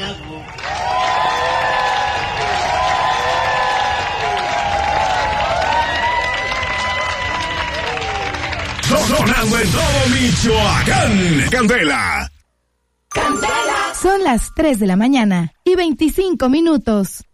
lago. Sonando en todo Michoacán. Candela. Son las 3 de la mañana y 25 minutos.